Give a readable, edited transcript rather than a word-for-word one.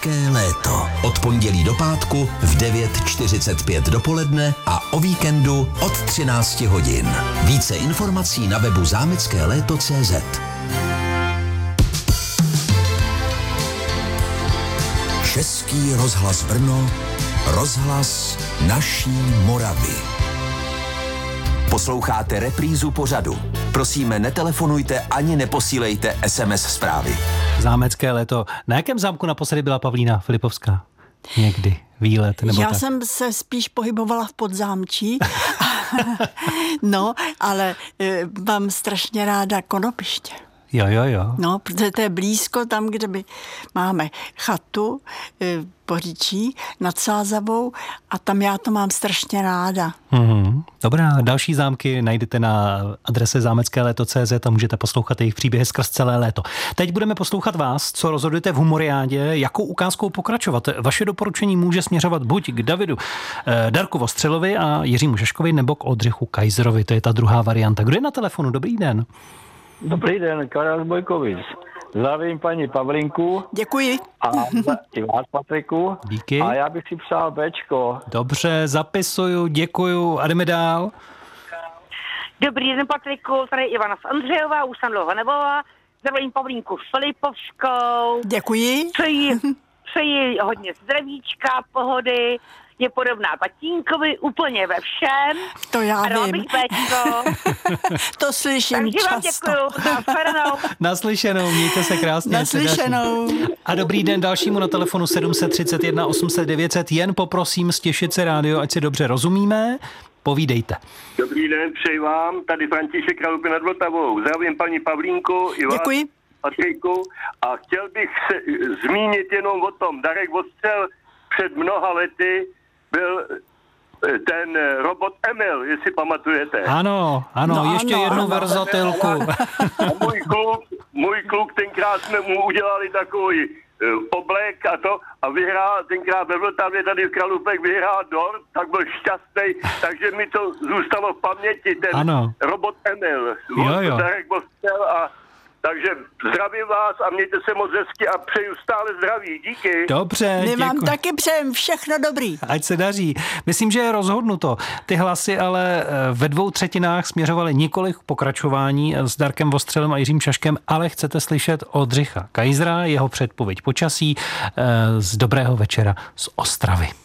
Zámecké léto. Od pondělí do pátku v 9:45 dopoledne a o víkendu od 13 hodin. Více informací na webu zámeckéléto.cz. Český rozhlas Brno, rozhlas naší Moravy. Posloucháte reprízu pořadu. Prosíme, netelefonujte ani neposílejte SMS zprávy. Zámecké léto. Na jakém zámku naposledy byla Pavlína Filipovská? Někdy výlet nebo Já tak? jsem se spíš pohybovala v Podzámčí. No, ale mám strašně ráda Konopiště. Jo. No, protože to je blízko tam, kde máme chatu Poříčí nad Sázavou a tam já to mám strašně ráda. Dobrá, další zámky najdete na adrese zámeckéléto.cz a můžete poslouchat jejich příběhy skrz celé léto. Teď budeme poslouchat vás, co rozhodujete v Humoriádě, jakou ukázkou pokračovat. Vaše doporučení může směřovat buď k Davidu Darku Vostřelovi a Jiřímu Šaškovi, nebo k Oldřichu Kajzrovi, to je ta druhá varianta. Kdo je na telefonu? Dobrý den. Dobrý den, Karel z Bojkovic. Zdravím paní Pavlinku. Děkuji. A i vás, Patriku. Díky. A já bych si přál Bčko. Dobře, zapisuju, děkuju a jdeme dál. Dobrý den, Patriku, tady Ivana z Andřejova, už jsem dlouho nevolala. Zdravím Pavlínku Filipovskou. Děkuji. Přeji hodně zdravíčka, pohody. Je podobná tatínkovi úplně ve všem. To já vím. Bych Bčko. To slyším Takže vám často. děkuju. Naslyšenou, mějte se krásně. Naslyšenou. A dobrý den dalšímu na telefonu 731 800 900. Jen poprosím stěšit se rádio, ať si dobře rozumíme. Povídejte. Dobrý den, přeji vám. Tady František Kralupy nad Vltavou. Zdravím paní Pavlínku i vás, Děkuji. Patriku. A chtěl bych se zmínit jenom o tom. Darek Vostřel před mnoha lety byl ten robot Emil, jestli pamatujete. Ano, ještě jednu verzatilku. A můj kluk tenkrát jsme mu udělali takový oblek a vyhrál tenkrát ve Vltavě tady v Kralupech vyhrál dort, tak byl šťastný, takže mi to zůstalo v paměti, ten robot Emil. Jo. Darek Vostřel takže zdravím vás a mějte se moc hezky a přeju stále zdraví. Díky. Dobře, My vám taky přejem všechno dobrý. Ať se daří. Myslím, že je rozhodnuto. Ty hlasy ale ve 2/3 směřovaly nikoli k pokračování s Darkem Vostřelem a Jiřím Šaškem, ale chcete slyšet Oldřicha Kajzra, jeho předpověď počasí z Dobrého večera z Ostravy.